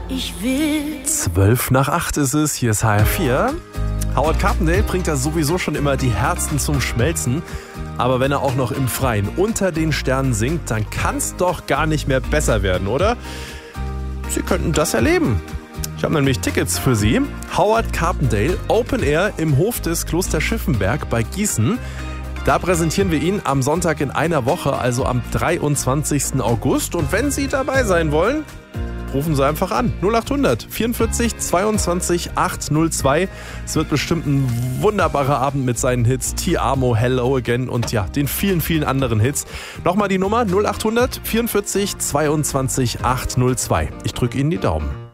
Ich will. 7:55 ist es, hier ist HR4. Howard Carpendale bringt ja sowieso schon immer die Herzen zum Schmelzen. Aber wenn er auch noch im Freien unter den Sternen singt, dann kann's doch gar nicht mehr besser werden, oder? Sie könnten das erleben. Ich habe nämlich Tickets für Sie. Howard Carpendale, Open Air im Hof des Kloster Schiffenberg bei Gießen. Da präsentieren wir ihn am Sonntag in einer Woche, also am 23. August. Und wenn Sie dabei sein wollen, rufen Sie einfach an. 0800 44 22 802. Es wird bestimmt ein wunderbarer Abend mit seinen Hits Ti Amo, Hello Again und ja, den vielen, vielen anderen Hits. Nochmal die Nummer 0800 44 22 802. Ich drücke Ihnen die Daumen.